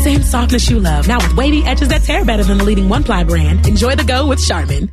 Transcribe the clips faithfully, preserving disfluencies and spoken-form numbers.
same softness you love, now with wavy edges that tear better than the leading one-ply brand. Enjoy the go with Charmin.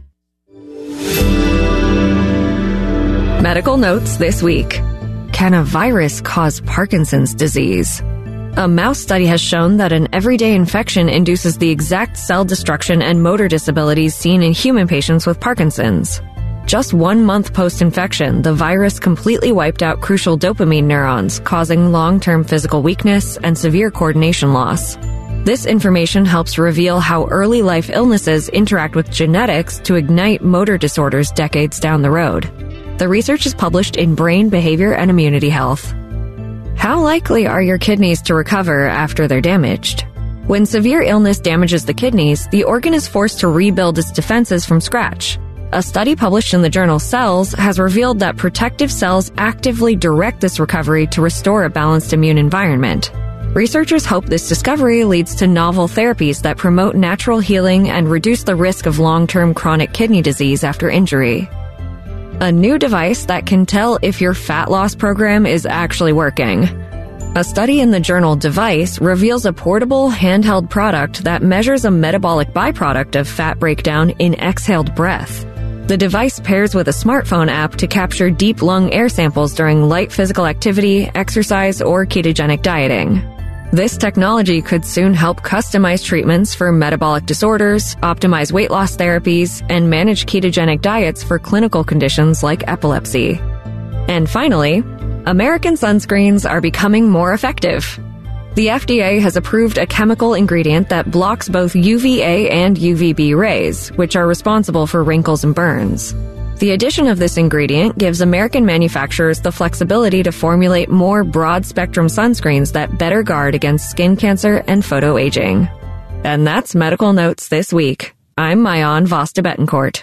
Medical notes this week. Can a virus cause Parkinson's disease? A mouse study has shown that an everyday infection induces the exact cell destruction and motor disabilities seen in human patients with Parkinson's. Just one month post-infection, the virus completely wiped out crucial dopamine neurons, causing long-term physical weakness and severe coordination loss. This information helps reveal how early life illnesses interact with genetics to ignite motor disorders decades down the road. The research is published in Brain Behavior and Immunity Health. How likely are your kidneys to recover after they're damaged? When severe illness damages the kidneys, the organ is forced to rebuild its defenses from scratch. A study published in the journal Cells has revealed that protective cells actively direct this recovery to restore a balanced immune environment. Researchers hope this discovery leads to novel therapies that promote natural healing and reduce the risk of long-term chronic kidney disease after injury. A new device that can tell if your fat loss program is actually working. A study in the journal Device reveals a portable, handheld product that measures a metabolic byproduct of fat breakdown in exhaled breath. The device pairs with a smartphone app to capture deep lung air samples during light physical activity, exercise, or ketogenic dieting. This technology could soon help customize treatments for metabolic disorders, optimize weight loss therapies, and manage ketogenic diets for clinical conditions like epilepsy. And finally, American sunscreens are becoming more effective. The F D A has approved a chemical ingredient that blocks both U V A and U V B rays, which are responsible for wrinkles and burns. The addition of this ingredient gives American manufacturers the flexibility to formulate more broad-spectrum sunscreens that better guard against skin cancer and photoaging. And that's Medical Notes this week. I'm Mayan Vasta Betancourt.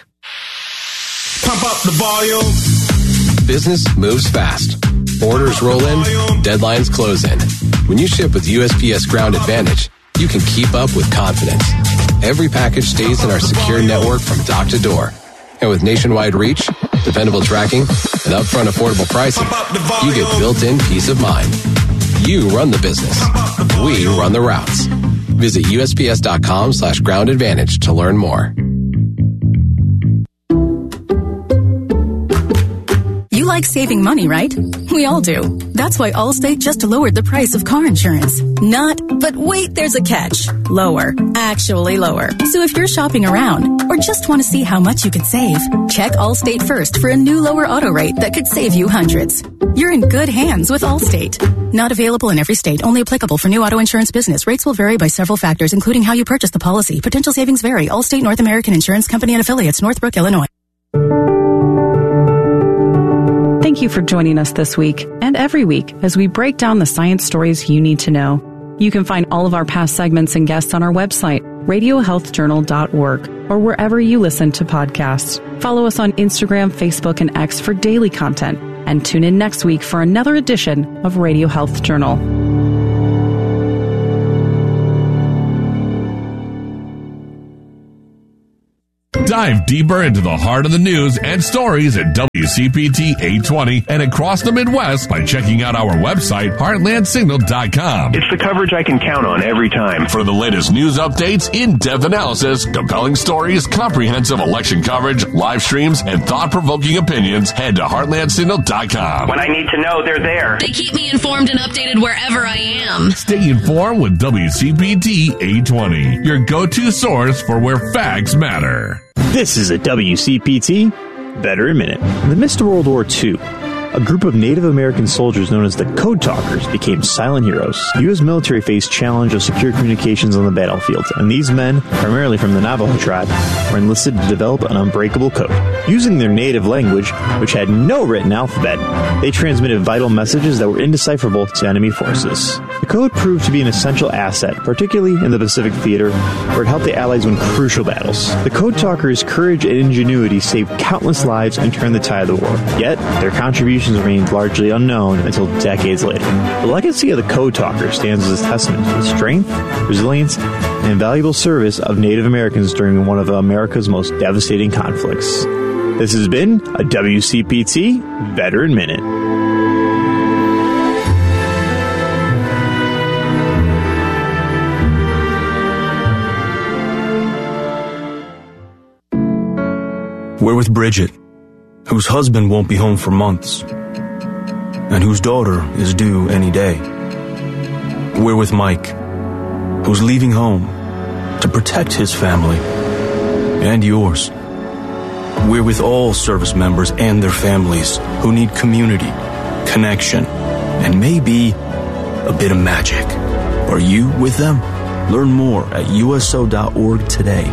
Pump up the volume. Business moves fast. Orders roll in, deadlines close in. When you ship with U S P S Ground Advantage, you can keep up with confidence. Every package stays in our secure network from dock to door. And with nationwide reach, dependable tracking, and upfront affordable pricing, you get built-in peace of mind. You run the business. We run the routes. Visit U S P S dot com slash ground advantage to learn more. You like saving money, right? We all do. That's why Allstate just lowered the price of car insurance. Not, but wait, there's a catch. Lower. Actually lower. So if you're shopping around or just want to see how much you could save, check Allstate first for a new lower auto rate that could save you hundreds. You're in good hands with Allstate. Not available in every state. Only applicable for new auto insurance business. Rates will vary by several factors, including how you purchase the policy. Potential savings vary. Allstate North American Insurance Company and Affiliates, Northbrook, Illinois. Thank you for joining us this week and every week as we break down the science stories you need to know. You can find all of our past segments and guests on our website, radio health journal dot org, or wherever you listen to podcasts. Follow us on Instagram, Facebook, and X for daily content, and tune in next week for another edition of Radio Health Journal. Dive deeper into the heart of the news and stories at W C P T eight twenty and across the Midwest by checking out our website, heartland signal dot com. It's the coverage I can count on every time. For the latest news updates, in-depth analysis, compelling stories, comprehensive election coverage, live streams, and thought-provoking opinions, head to heartland signal dot com. When I need to know, they're there. They keep me informed and updated wherever I am. Stay informed with W C P T eight twenty, your go-to source for where facts matter. This is a W C P T Veteran Minute. In the midst of World War Two, a group of Native American soldiers known as the Code Talkers became silent heroes. The U S military faced challenge of secure communications on the battlefield, and these men, primarily from the Navajo tribe, were enlisted to develop an unbreakable code. Using their native language, which had no written alphabet, they transmitted vital messages that were indecipherable to enemy forces. The code proved to be an essential asset, particularly in the Pacific Theater, where it helped the Allies win crucial battles. The Code Talkers' courage and ingenuity saved countless lives and turned the tide of the war. Yet, their contributions remained largely unknown until decades later. The legacy of the Code Talkers stands as a testament to the strength, resilience, and invaluable service of Native Americans during one of America's most devastating conflicts. This has been a W C P T Veteran Minute. We're with Bridget, whose husband won't be home for months, and whose daughter is due any day. We're with Mike, who's leaving home to protect his family and yours. We're with all service members and their families who need community, connection, and maybe a bit of magic. Are you with them? Learn more at U S O dot org today.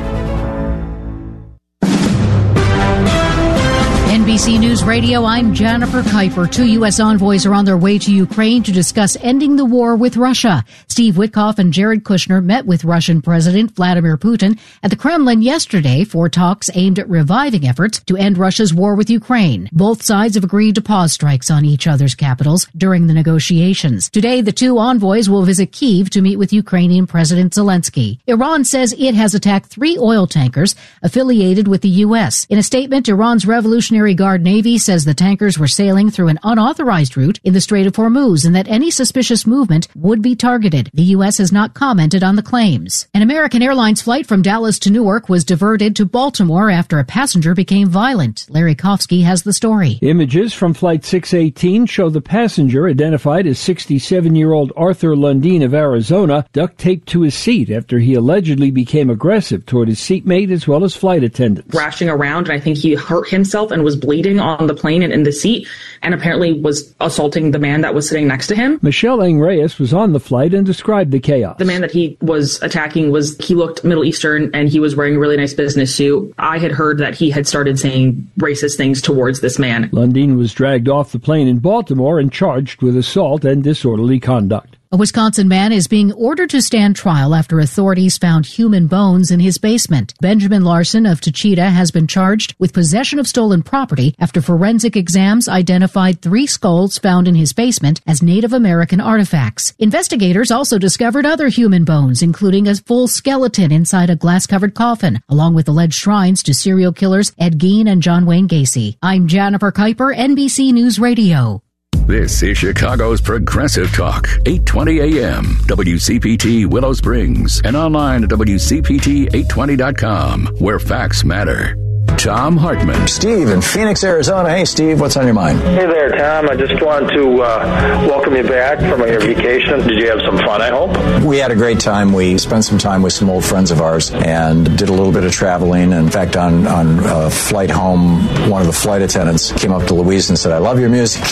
N B C News Radio, I'm Jennifer Kuiper. Two U S envoys are on their way to Ukraine to discuss ending the war with Russia. Steve Witkoff and Jared Kushner met with Russian President Vladimir Putin at the Kremlin yesterday for talks aimed at reviving efforts to end Russia's war with Ukraine. Both sides have agreed to pause strikes on each other's capitals during the negotiations. Today, the two envoys will visit Kyiv to meet with Ukrainian President Zelensky. Iran says it has attacked three oil tankers affiliated with the U S. In a statement, Iran's Revolutionary Guard Navy says the tankers were sailing through an unauthorized route in the Strait of Hormuz and that any suspicious movement would be targeted. The U S has not commented on the claims. An American Airlines flight from Dallas to Newark was diverted to Baltimore after a passenger became violent. Larry Kofsky has the story. Images from Flight six eighteen show the passenger, identified as sixty-seven-year-old Arthur Lundeen of Arizona, duct taped to his seat after he allegedly became aggressive toward his seatmate as well as flight attendants. Thrashing around, and I think he hurt himself and was bleeding on the plane and in the seat, and apparently was assaulting the man that was sitting next to him. Michelle Angreas was on the flight and described the chaos. The man that he was attacking was, he looked Middle Eastern and he was wearing a really nice business suit. I had heard that he had started saying racist things towards this man. Lundeen was dragged off the plane in Baltimore and charged with assault and disorderly conduct. A Wisconsin man is being ordered to stand trial after authorities found human bones in his basement. Benjamin Larson of Tachita has been charged with possession of stolen property after forensic exams identified three skulls found in his basement as Native American artifacts. Investigators also discovered other human bones, including a full skeleton inside a glass-covered coffin, along with alleged shrines to serial killers Ed Gein and John Wayne Gacy. I'm Jennifer Kuiper, N B C News Radio. This is Chicago's Progressive Talk, eight twenty A M, W C P T Willow Springs, and online at W C P T eight twenty dot com, where facts matter. Tom Hartman. Steve in Phoenix, Arizona. Hey, Steve, what's on your mind? Hey there, Tom. I just wanted to uh, welcome you back from your vacation. Did you have some fun, I hope? We had a great time. We spent some time with some old friends of ours and did a little bit of traveling. In fact, on, on a flight home, one of the flight attendants came up to Louise and said, I love your music.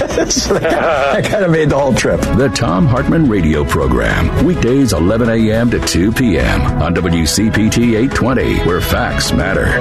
So that, that kind of made the whole trip. The Tom Hartman Radio Program, weekdays eleven A M to two P M on W C P T eight twenty, where facts matter.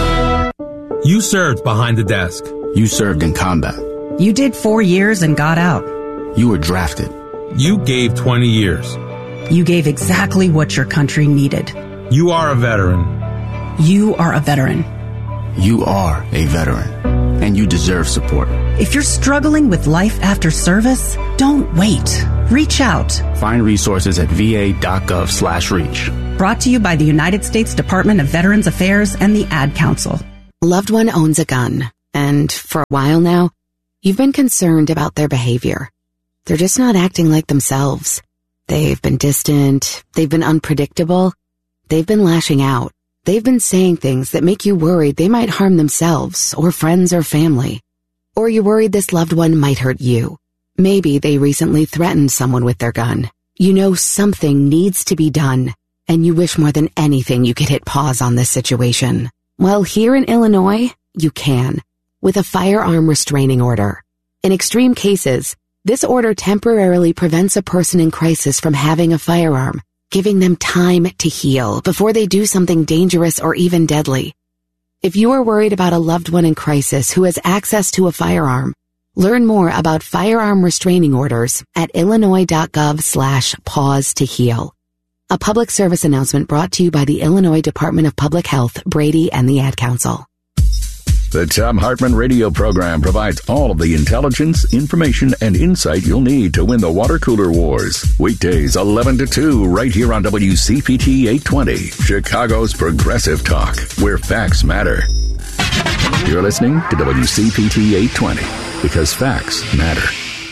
You served behind the desk. You served in combat. You did four years and got out. You were drafted. You gave twenty years. You gave exactly what your country needed. You are a veteran. You are a veteran. You are a veteran, and you deserve support. If you're struggling with life after service, don't wait. Reach out. Find resources at va.gov slash reach. Brought to you by the United States Department of Veterans Affairs and the Ad Council. A loved one owns a gun, and for a while now, you've been concerned about their behavior. They're just not acting like themselves. They've been distant, they've been unpredictable, they've been lashing out. They've been saying things that make you worried they might harm themselves or friends or family. Or you're worried this loved one might hurt you. Maybe they recently threatened someone with their gun. You know something needs to be done, and you wish more than anything you could hit pause on this situation. Well, here in Illinois, you can, with a firearm restraining order. In extreme cases, this order temporarily prevents a person in crisis from having a firearm, giving them time to heal before they do something dangerous or even deadly. If you are worried about a loved one in crisis who has access to a firearm, learn more about firearm restraining orders at illinois.gov slash pause to heal. A public service announcement brought to you by the Illinois Department of Public Health, Brady, and the Ad Council. The Tom Hartman Radio Program provides all of the intelligence, information, and insight you'll need to win the water cooler wars. Weekdays eleven to two, right here on W C P T eight twenty, Chicago's Progressive Talk, where facts matter. You're listening to W C P T eight twenty, because facts matter.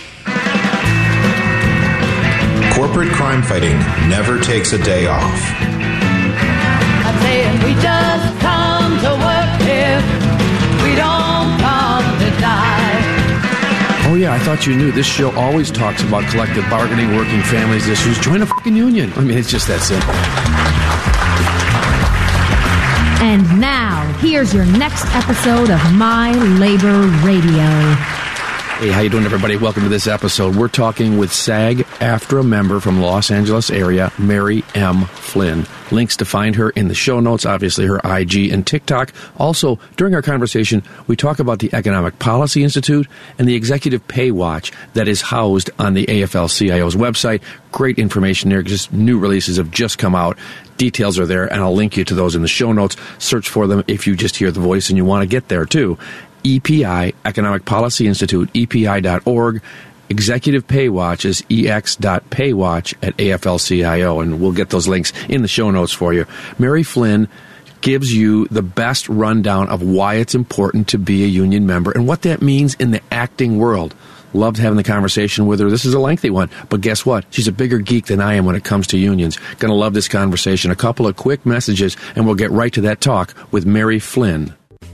Corporate crime fighting never takes a day off. I'm saying we just come to work here. yeah, I thought you knew. This show always talks about collective bargaining, working families issues. Join a fucking union. I mean, it's just that simple. And now, here's your next episode of My Labor Radio. Hey, how you doing, everybody? Welcome to this episode. We're talking with SAG-AFTRA member from Los Angeles area, Mary M. Flynn. Links to find her in the show notes, obviously her I G and TikTok. Also, during our conversation, we talk about the Economic Policy Institute and the Executive Pay Watch that is housed on the A F L C I O's website. Great information there. Just new releases have just come out. Details are there, and I'll link you to those in the show notes. Search for them if you just hear the voice and you want to get there, too. E P I, Economic Policy Institute, E P I dot org. Executive Pay Watch is E X dot paywatch at A F L C I O, and we'll get those links in the show notes for you. Mary Flynn gives you the best rundown of why it's important to be a union member and what that means in the acting world. Loved having the conversation with her. This is a lengthy one, but guess what? She's a bigger geek than I am when it comes to unions. Gonna love this conversation. A couple of quick messages, and we'll get right to that talk with Mary Flynn.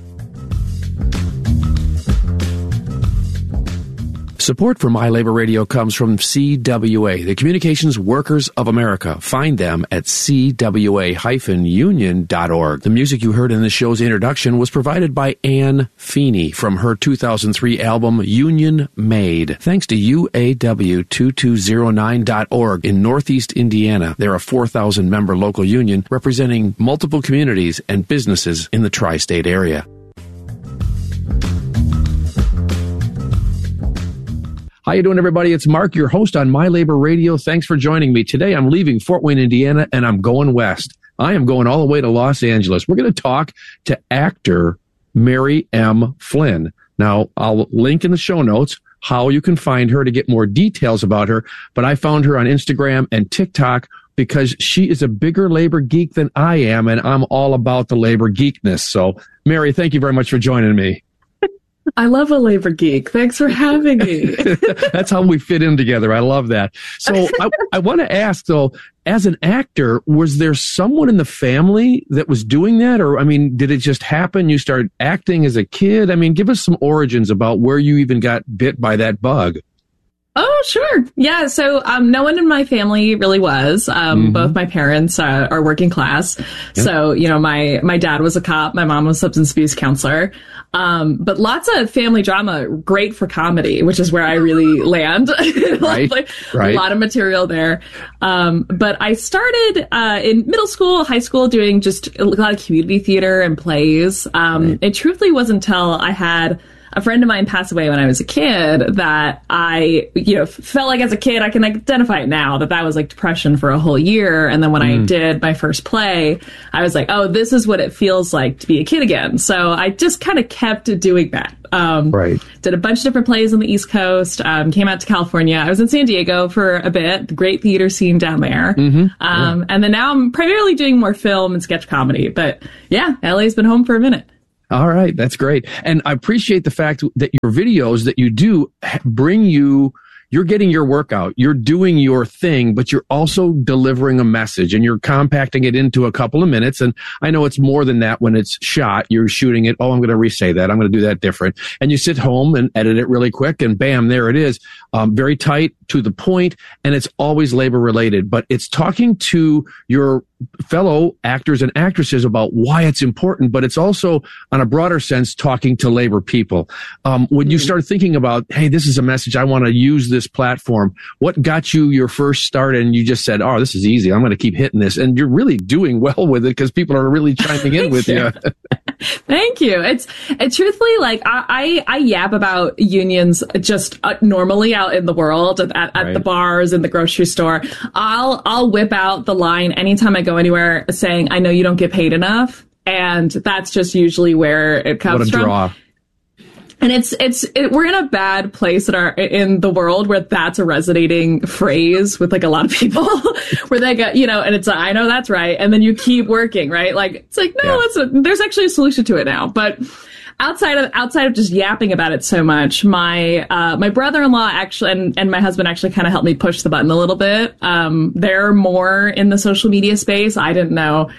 Support for My Labor Radio comes from C W A, the Communications Workers of America. Find them at c w a dash union dot org. The music you heard in the show's introduction was provided by Anne Feeney from her two thousand three album Union Made. Thanks to U A W two two zero nine dot org in Northeast Indiana. They're a four thousand member local union representing multiple communities and businesses in the tri-state area. How you doing, everybody? It's Mark, your host on My Labor Radio. Thanks for joining me. Today, I'm leaving Fort Wayne, Indiana, and I'm going west. I am going all the way to Los Angeles. We're going to talk to actor Mary M. Flynn. Now, I'll link in the show notes how you can find her to get more details about her, but I found her on Instagram and TikTok because she is a bigger labor geek than I am, and I'm all about the labor geekness. So, Mary, thank you very much for joining me. I love a labor geek. Thanks for having me. That's how we fit in together. I love that. So I, I want to ask, though, as an actor, was there someone in the family that was doing that? Or, I mean, did it just happen? You started acting as a kid? I mean, give us some origins about where you even got bit by that bug. Oh, sure. Yeah. So um, no one in my family really was. Um, mm-hmm. Both my parents uh, are working class. Yep. So, you know, my, my dad was a cop. My mom was a substance abuse counselor. Um, but lots of family drama, great for comedy, which is where I really land. Right, like, right. A lot of material there. Um, but I started uh, in middle school, high school, doing just a lot of community theater and plays. Um, right. It truthfully wasn't until I had a friend of mine passed away when I was a kid that I, you know, felt like as a kid, I can identify it now that that was like depression for a whole year. And then when mm. I did my first play, I was like, oh, this is what it feels like to be a kid again. So I just kind of kept doing that. Um, right. Did a bunch of different plays on the East Coast, um, came out to California. I was in San Diego for a bit, the great theater scene down there. Mm-hmm. Um, yeah. And then now I'm primarily doing more film and sketch comedy. But yeah, L A's been home for a minute. All right. That's great. And I appreciate the fact that your videos that you do bring you, you're getting your workout, you're doing your thing, but you're also delivering a message and you're compacting it into a couple of minutes. And I know it's more than that when it's shot. You're shooting it. Oh, I'm going to re-say that. I'm going to do that different. And you sit home and edit it really quick and bam, there it is. Um, very tight, to the point, and it's always labor related, but it's talking to your fellow actors and actresses about why it's important, but it's also on a broader sense talking to labor people. Um, when you start thinking about, hey, this is a message, I want to use this platform, what got you your first start and you just said, oh, this is easy, I'm going to keep hitting this, and you're really doing well with it because people are really chiming in with you. Thank you. It's it, truthfully, like I, I, I yap about unions just uh, normally out in the world at, at right. the bars in the grocery store. I'll I'll whip out the line anytime I go anywhere saying, I know you don't get paid enough. And that's just usually where it comes what a from. Draw. And it's, it's, it, we're in a bad place in our, in the world where that's a resonating phrase with like a lot of people where they go, you know, and it's, I know that's right. And then you keep working, right? Like, it's like, no, yeah. it's a, there's actually a solution to it now. But outside of, outside of just yapping about it so much, my, uh, my brother-in-law actually, and, and my husband actually kind of helped me push the button a little bit. Um, they're more in the social media space. I didn't know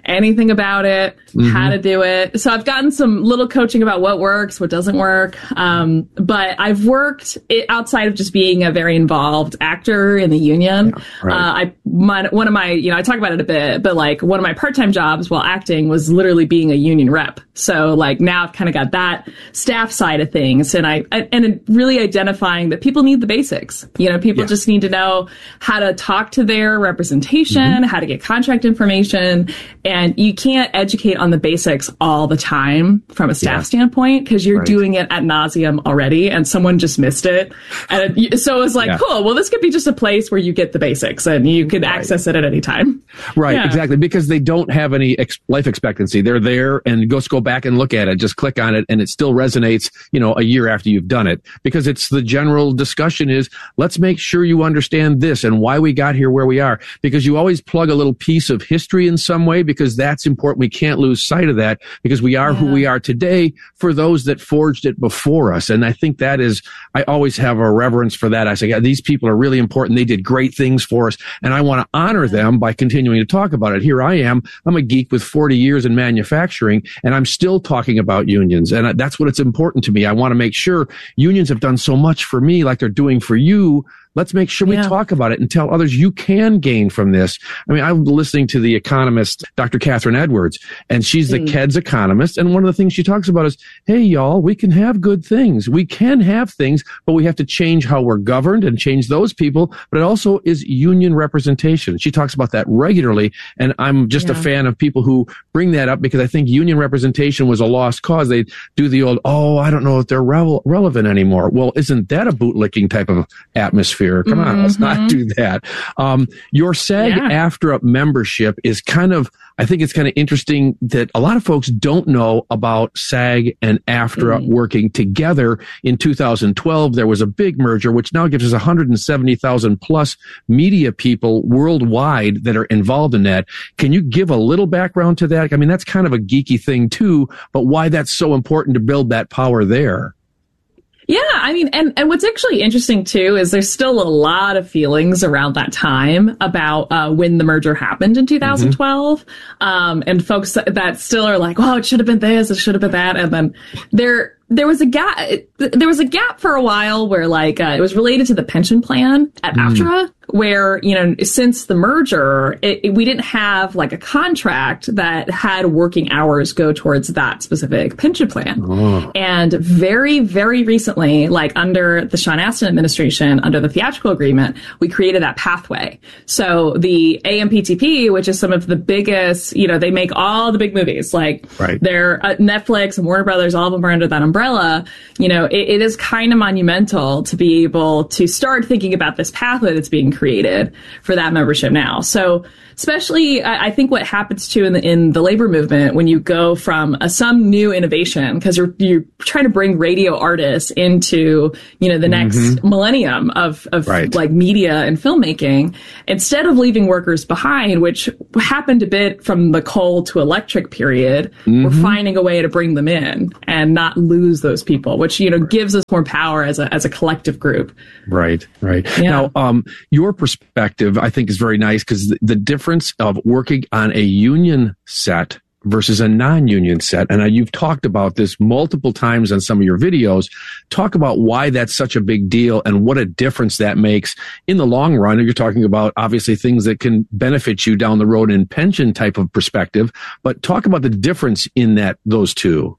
anything about it, Mm-hmm. how to do it. So I've gotten some little coaching about what works, what doesn't work. Um, but I've worked it outside of just being a very involved actor in the union. Yeah, right. uh, I my, one of my, you know, I talk about it a bit, but like one of my part-time jobs while acting was literally being a union rep. So like now I've kind of got that staff side of things, and I, I and really identifying that people need the basics. You know, people Yeah. just need to know how to talk to their representation, Mm-hmm. how to get contract information, and you can't educate on the basics all the time from a staff Yeah. standpoint because you're Right. doing it ad nauseum already, and someone just missed it. And it, so it was like, Yeah. cool. Well, this could be just a place where you get the basics and you could access it at any time. Right, Yeah. exactly, because they don't have any ex- life expectancy. They're there, and just go back and look at it. Just click on it, and it still resonates, you know, a year after you've done it. Because it's the general discussion is, let's make sure you understand this and why we got here where we are. Because you always plug a little piece of history in some way, because that's important. We can't lose sight of that, because we are Yeah. who we are today for those that forged it before us. And I think that is, I always have a reverence for that. I say, yeah, these people are really important. They did great things for us, and I want to honor them by continuing to talk about it. Here I am. I'm a geek with forty years in manufacturing, and I'm still talking about unions. And that's what it's important to me. I want to make sure unions have done so much for me, like they're doing for you. Let's make sure we Yeah. talk about it and tell others you can gain from this. I mean, I'm listening to the economist, Doctor Catherine Edwards, and she's the Mm. K E D S economist. And one of the things she talks about is, hey, y'all, we can have good things. We can have things, but we have to change how we're governed and change those people. But it also is union representation. She talks about that regularly. And I'm just a Yeah. fan of people who bring that up, because I think union representation was a lost cause. They do the old, oh, I don't know if they're rele- relevant anymore. Well, isn't that a bootlicking type of atmosphere? Come on, let's not do that. Um, your SAG-AFTRA membership is kind of, I think it's kind of interesting that a lot of folks don't know about SAG and AFTRA working together. In two thousand twelve, there was a big merger, which now gives us one hundred seventy thousand plus media people worldwide that are involved in that. Can you give a little background to that? I mean, that's kind of a geeky thing too, but why that's so important to build that power there? Yeah, I mean, and, and what's actually interesting too is there's still a lot of feelings around that time about uh, when the merger happened in two thousand twelve, mm-hmm. um, and folks that, that still are like, "Oh, it should have been this, it should have been that," and then there there was a gap. There was a gap for a while where like uh, it was related to the pension plan at mm. AFTRA, where, you know, since the merger, it, it, we didn't have like a contract that had working hours go towards that specific pension plan. Oh. And very, very recently, like under the Sean Astin administration, under the theatrical agreement, we created that pathway. So the A M P T P, which is some of the biggest, you know, they make all the big movies, like right. they're uh, Netflix and Warner Brothers, all of them are under that umbrella. You know, it, it is kind of monumental to be able to start thinking about this pathway that's being created for that membership now. So especially, I, I think what happens too in the, in the labor movement when you go from a, some new innovation, because you're, you're trying to bring radio artists into, you know, the next mm-hmm. millennium of, of right. like media and filmmaking, instead of leaving workers behind, which happened a bit from the coal to electric period, mm-hmm. we're finding a way to bring them in and not lose those people, which, you know, gives us more power as a, as a collective group. Right, right. Yeah. Now, um, your perspective, I think, is very nice, because the, the difference of working on a union set versus a non-union set, and uh, you've talked about this multiple times on some of your videos. Talk about why that's such a big deal and what a difference that makes in the long run. You're talking about obviously things that can benefit you down the road in pension type of perspective, but talk about the difference in that, those two.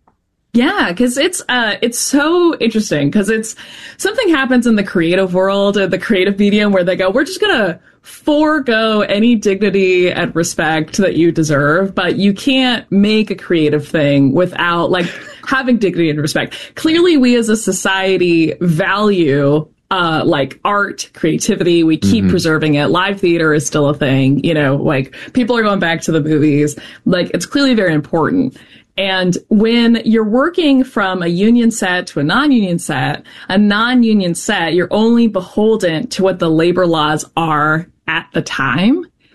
Yeah, because it's uh, it's so interesting, because it's something happens in the creative world, or the creative medium, where they go, we're just gonna forego any dignity and respect that you deserve, but you can't make a creative thing without like having dignity and respect. Clearly, we as a society value uh, like art, creativity. We keep mm-hmm. preserving it. Live theater is still a thing. You know, like people are going back to the movies. Like it's clearly very important. And when you're working from a union set to a non-union set, a non-union set, you're only beholden to what the labor laws are at the time,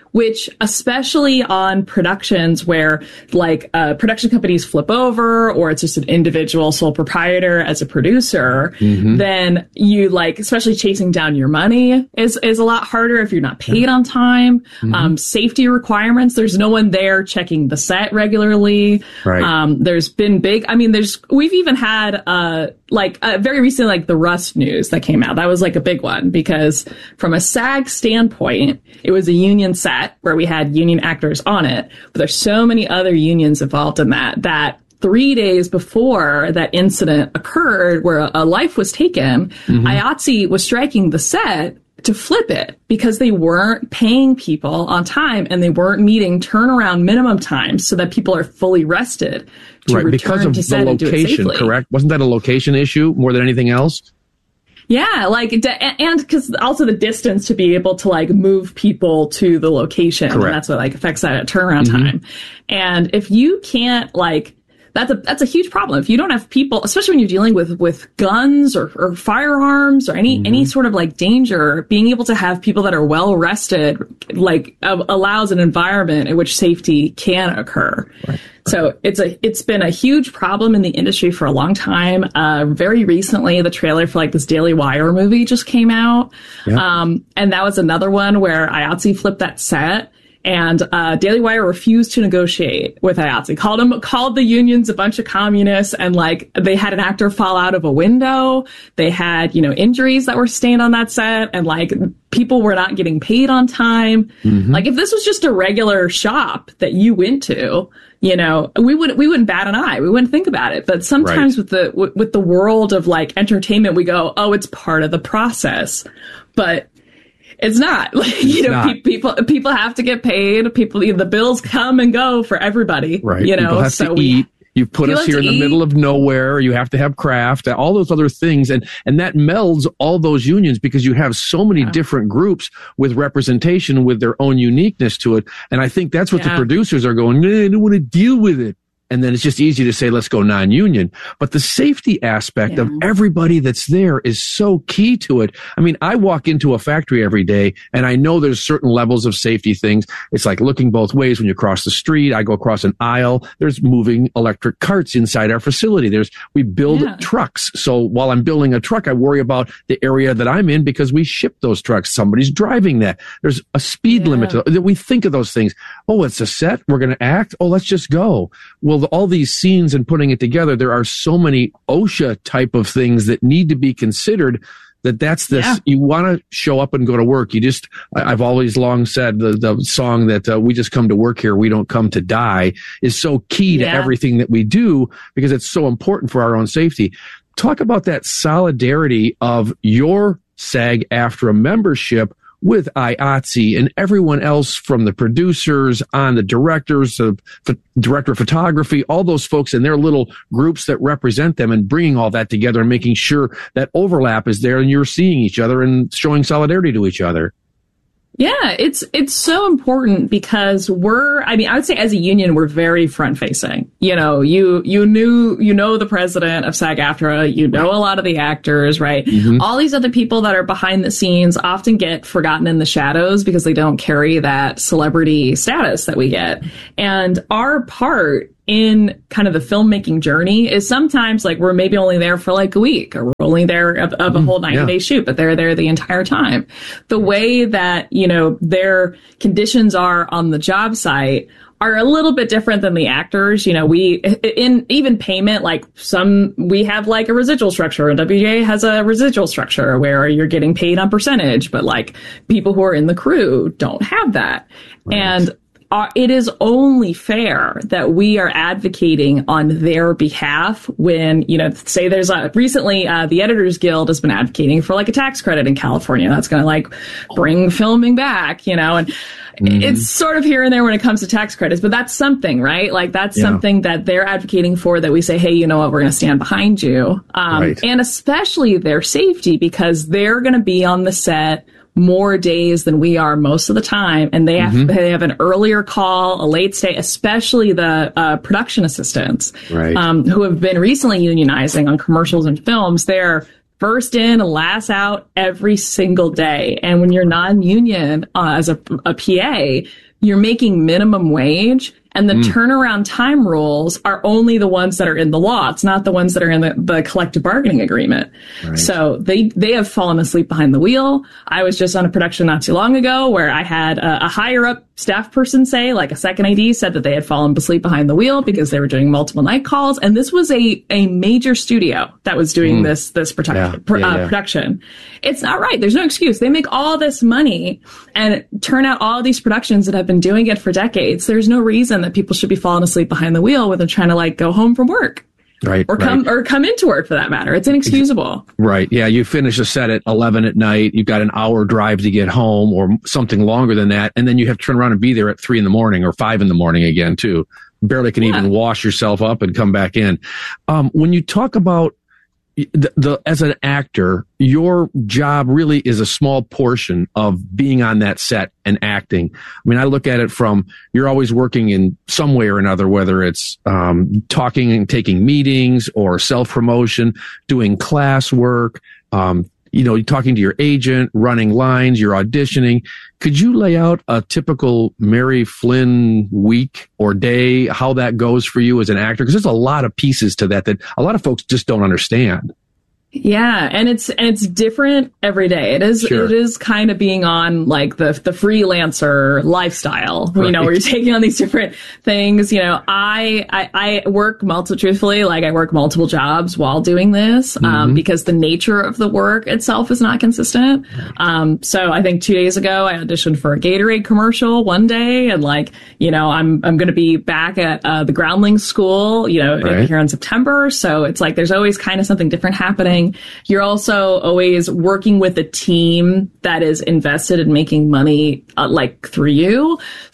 which especially on productions where like uh, production companies flip over or it's just an individual sole proprietor as a producer, mm-hmm. then you like, especially chasing down your money is, is a lot harder if you're not paid yeah. on time. Mm-hmm. Um, safety requirements, there's no one there checking the set regularly. Right. Um, there's been big, I mean, there's, we've even had, uh, like uh, very recently, like the Rust news that came out. That was like a big one because from a SAG standpoint, it was a union set where we had union actors on it. But there's so many other unions involved in that, that three days before that incident occurred where a, a life was taken, mm-hmm. I A T S E was striking the set to flip it because they weren't paying people on time and they weren't meeting turnaround minimum times so that people are fully rested to right, return because of to set the and do it location, safely. Correct? Wasn't that a location issue more than anything else? Yeah, like, and because also the distance to be able to like move people to the location. Correct. And that's what like affects that turnaround mm-hmm. time. And if you can't like, That's a that's a huge problem. If you don't have people, especially when you're dealing with with guns or, or firearms or any mm-hmm. any sort of like danger, being able to have people that are well rested like uh, allows an environment in which safety can occur. Right. So it's a it's been a huge problem in the industry for a long time. Uh, very recently, the trailer for like this Daily Wire movie just came out, yeah. um, and that was another one where I A T S E flipped that set. And uh, Daily Wire refused to negotiate with I A T S E. Called them, called the unions a bunch of communists, and like they had an actor fall out of a window. They had, you know, injuries that were sustained on that set, and like people were not getting paid on time. Mm-hmm. Like if this was just a regular shop that you went to, you know, we would we wouldn't bat an eye. We wouldn't think about it. But sometimes right. with the w- with the world of like entertainment, we go, oh, it's part of the process, but. It's not. Like, you know, pe- people people have to get paid. People, the bills come and go for everybody. Right. You know, people have so to we, eat. You've put us here in the eat. middle of nowhere. You have to have craft, all those other things. And, and that melds all those unions because you have so many yeah. different groups with representation with their own uniqueness to it. And I think that's what yeah. the producers are going, nah, I don't want to deal with it. And then it's just easy to say, let's go non-union. But the safety aspect yeah. of everybody that's there is so key to it. I mean, I walk into a factory every day and I know there's certain levels of safety things. It's like looking both ways when you cross the street. I go across an aisle. There's moving electric carts inside our facility. There's, we build yeah. trucks. So while I'm building a truck, I worry about the area that I'm in because we ship those trucks. Somebody's driving that. There's a speed yeah. limit. To, we think of those things. Oh, it's a set. We're going to act. Oh, let's just go. Well, all these scenes and putting it together, there are so many OSHA type of things that need to be considered that that's this, yeah. you want to show up and go to work. You just, I've always long said the, the song that uh, we just come to work here. We don't come to die is so key to yeah. everything that we do because it's so important for our own safety. Talk about that solidarity of your SAG-AFTRA membership with I A T S E and everyone else from the producers on the directors, the f- director of photography, all those folks in their little groups that represent them and bringing all that together and making sure that overlap is there and you're seeing each other and showing solidarity to each other. Yeah, it's it's so important because we're, I mean, I would say as a union, we're very front facing. You know, you you knew, you know, the president of SAG-AFTRA, you know, a lot of the actors, right? Mm-hmm. All these other people that are behind the scenes often get forgotten in the shadows because they don't carry that celebrity status that we get. And our part in kind of the filmmaking journey is sometimes like we're maybe only there for like a week or we're only there of, of a whole ninety yeah. day shoot, but they're there the entire time. The way that, you know, their conditions are on the job site are a little bit different than the actors. You know, we, in even payment, like some, we have like a residual structure and W G A has a residual structure where you're getting paid on percentage, but like people who are in the crew don't have that. Right. And Uh, it is only fair that we are advocating on their behalf when, you know, say there's a, recently, uh, the Editors Guild has been advocating for like a tax credit in California. That's going to like bring filming back, you know, and mm-hmm. it's sort of here and there when it comes to tax credits, but that's something, right? Like that's yeah. something that they're advocating for that we say, hey, you know what, we're going to stand behind you. Um, right. And especially their safety because they're going to be on the set more days than we are most of the time. And they have, mm-hmm. they have an earlier call, a late stay, especially the uh, production assistants right. um, who have been recently unionizing on commercials and films. They're first in, last out every single day. And when you're non-union uh, as a, a P A, you're making minimum wage. And the mm. turnaround time rules are only the ones that are in the law. It's not the ones that are in the, the collective bargaining agreement. Right. So they, they have fallen asleep behind the wheel. I was just on a production not too long ago where I had a, a higher up staff person say, like a second A D said that they had fallen asleep behind the wheel because they were doing multiple night calls. And this was a, a major studio that was doing mm. this, this produ- yeah. pr- Yeah, uh, yeah. production. It's not right. There's no excuse. They make all this money and turn out all these productions that have been doing it for decades. There's no reason that people should be falling asleep behind the wheel when they're trying to like go home from work. Right. Or come right. or come into work for that matter. It's inexcusable. Right. Yeah. You finish a set at eleven at night. You've got an hour drive to get home or something longer than that. And then you have to turn around and be there at three in the morning or five in the morning again, too. Barely can yeah. even wash yourself up and come back in. Um, when you talk about The, the as an actor, your job really is a small portion of being on that set and acting. I mean, I look at it from you're always working in some way or another, whether it's um, talking and taking meetings or self-promotion, doing class work, um, you know, talking to your agent, running lines, you're auditioning. Could you lay out a typical Mary Flynn week or day, how that goes for you as an actor? Because there's a lot of pieces to that that a lot of folks just don't understand. Yeah, and it's and it's different every day. It is Sure. it is kind of being on like the the freelancer lifestyle, you Right. know, where you're taking on these different things. You know, I I, I work multiple truthfully, like I work multiple jobs while doing this, um, Mhm. because the nature of the work itself is not consistent. Um, so I think two days ago I auditioned for a Gatorade commercial one day, and like you know I'm I'm going to be back at uh, the Groundlings School, you know, Right. here in September. So it's like there's always kind of something different happening. You're also always working with a team that is invested in making money, uh, like through you.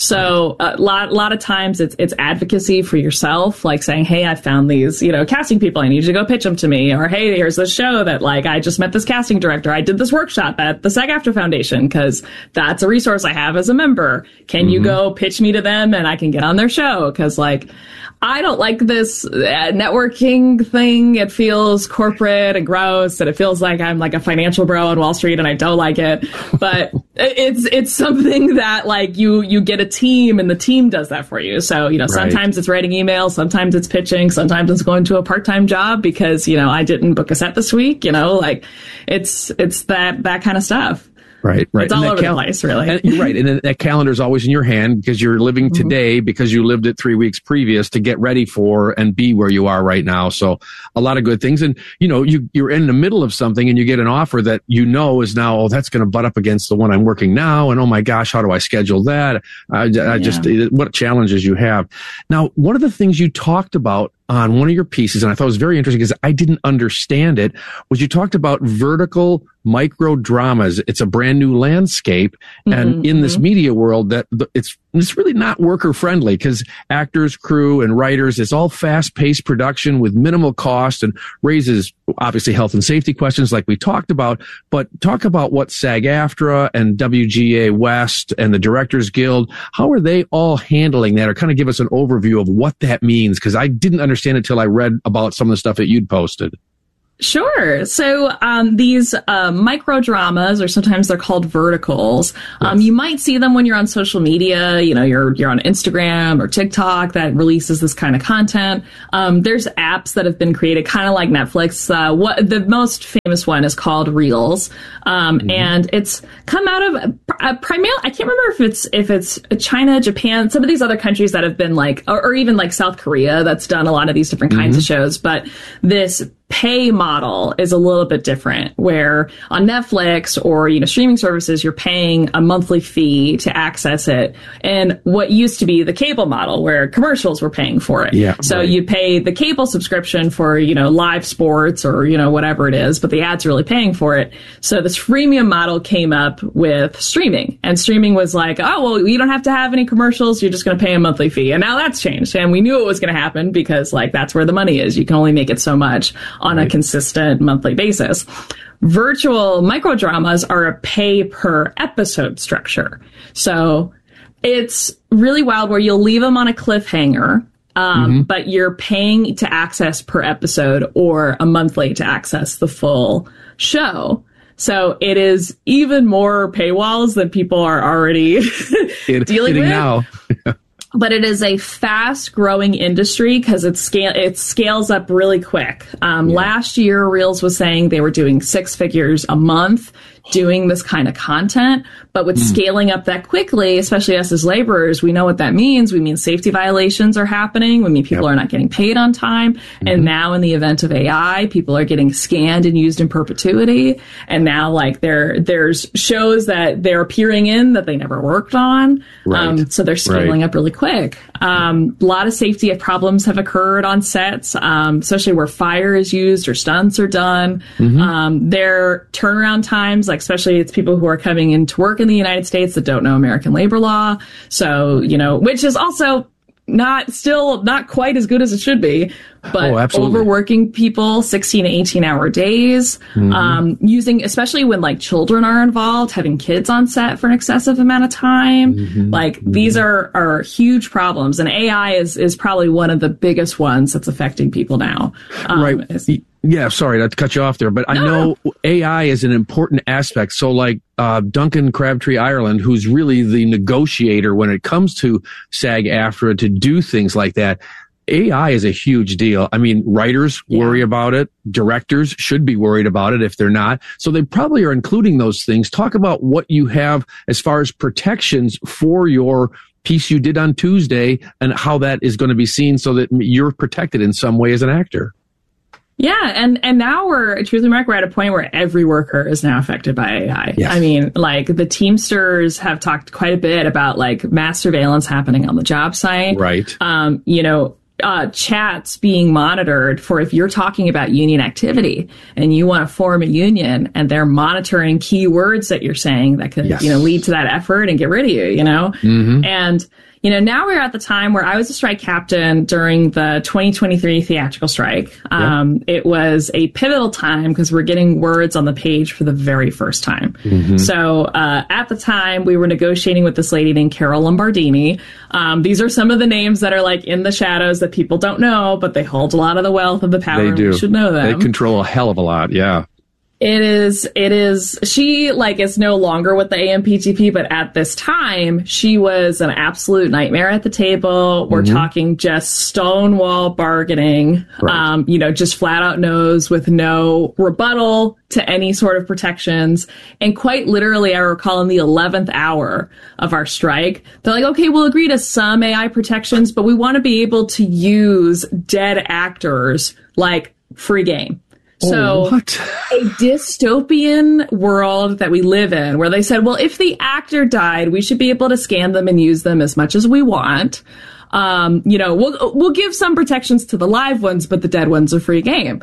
So a lot, lot of times it's it's advocacy for yourself, like saying, "Hey, I found these, you know, casting people. I need you to go pitch them to me." Or, "Hey, here's this show that like I just met this casting director. I did this workshop at the SAG-AFTRA Foundation because that's a resource I have as a member. Can you Mhm. go pitch me to them and I can get on their show?" Because like. I don't like this uh, networking thing. It feels corporate and gross, and it feels like I'm like a financial bro on Wall Street, and I don't like it. But it's it's something that like you you get a team, and the team does that for you. So you know, Right. sometimes it's writing emails, sometimes it's pitching, sometimes it's going to a part time job because you know I didn't book a set this week. You know, like it's it's that that kind of stuff. Right, right. It's all And that over cal- the place, really. And you're right. And then that calendar is always in your hand because you're living Mm-hmm. today because you lived it three weeks previous to get ready for and be where you are right now. So a lot of good things. And, you know, you, you're in the middle of something and you get an offer that you know is now, oh, that's going to butt up against the one I'm working now. And oh my gosh, how do I schedule that? I, I just, what challenges you have. Now, one of the things you talked about on one of your pieces, and I thought it was very interesting because I didn't understand it, was you talked about vertical micro dramas. It's a brand new landscape. And Mhm, in this mhm. media world, that the- it's it's really not worker friendly because actors, crew, and writers, it's all fast paced production with minimal cost and raises obviously health and safety questions like we talked about. But talk about what SAG-AFTRA and W G A West and the Directors Guild, how are they all handling that, or kind of give us an overview of what that means? Because I didn't understand it till I read about some of the stuff that you'd posted. Sure. So um, these uh, micro dramas, or sometimes they're called verticals. Um, you might see them when you're on social media. You know, you're you're on Instagram or TikTok that releases this kind of content. Um, there's apps that have been created, kind of like Netflix. Uh, what the most famous one is called Reels, um, mm-hmm. and it's come out of uh, primarily. I can't remember if it's if it's China, Japan, some of these other countries that have been like, or, or even like South Korea, that's done a lot of these different kinds Mm-hmm. of shows. But this pay model is a little bit different, where on Netflix or, you know, streaming services, you're paying a monthly fee to access it. And what used to be the cable model, where commercials were paying for it. Yeah, so right. you pay the cable subscription for, you know, live sports or, you know, whatever it is, but the ads are really paying for it. So this freemium model came up with streaming, and streaming was like, oh, well, you don't have to have any commercials. You're just going to pay a monthly fee. And now that's changed. And we knew it was going to happen because like, that's where the money is. You can only make it so much on Right. a consistent monthly basis. Virtual microdramas are a pay per episode structure. So it's really wild, where you'll leave them on a cliffhanger Um, Mm-hmm. but you're paying to access per episode or a monthly to access the full show. So it is even more paywalls than people are already It- dealing hitting with. now. But it is a fast growing industry because it scale it scales up really quick. Um, Last year, Reels was saying they were doing six figures a month doing this kind of content. But with Mm. scaling up that quickly, especially us as laborers, we know what that means. We mean safety violations are happening. We mean people are not getting paid on time. And now in the event of A I, people are getting scanned and used in perpetuity. And now like there there's shows that they're appearing in that they never worked on. Right. Um, so they're scaling Right. up really quick. Um, a lot of safety problems have occurred on sets, um, especially where fire is used or stunts are done. Mhm. Um, their turnaround times, like especially it's people who are coming into work in the United States that don't know American labor law. So, you know, which is also not still not quite as good as it should be, but Oh, absolutely. overworking people sixteen to eighteen hour days, Mhm. um, using, especially when like children are involved, having kids on set for an excessive amount of time. Mm-hmm. Like these are, are huge problems, and A I is, is probably one of the biggest ones that's affecting people now. Um, right. Y- Yeah, sorry not to cut you off there, but I know A I is an important aspect. So like uh, Duncan Crabtree Ireland, who's really the negotiator when it comes to SAG-AFTRA to do things like that, A I is a huge deal. I mean, writers worry about it. Directors should be worried about it if they're not. So they probably are including those things. Talk about what you have as far as protections for your piece you did on Tuesday and how that is going to be seen so that you're protected in some way as an actor. Yeah, and and now we're truthfully, Mark, we're at a point where every worker is now affected by A I. Yes. I mean, like the Teamsters have talked quite a bit about like mass surveillance happening on the job site. Right. Um, you know, uh, chats being monitored for if you're talking about union activity and you want to form a union, and they're monitoring keywords that you're saying that could, Yes. you know, lead to that effort and get rid of you. You know, Mhm. and. You know, now we're at the time where I was a strike captain during the twenty twenty-three theatrical strike. Um, It was a pivotal time because we're getting words on the page for the very first time. Mhm. So uh, at the time, we were negotiating with this lady named Carol Lombardini. Um, these are some of the names that are like in the shadows that people don't know, but they hold a lot of the wealth of the power. They do. We should know them. They control a hell of a lot. Yeah. It is, it is, she like is no longer with the A M P T P, but at this time, she was an absolute nightmare at the table. We're Mhm. talking just stonewall bargaining, Right. um, you know, just flat out no's with no rebuttal to any sort of protections. And quite literally, I recall in the eleventh hour of our strike, they're like, okay, we'll agree to some A I protections, but we want to be able to use dead actors like free game. So Oh, what? a dystopian world that we live in where they said, well, if the actor died, we should be able to scan them and use them as much as we want. Um, you know, we'll, we'll give some protections to the live ones, but the dead ones are free game.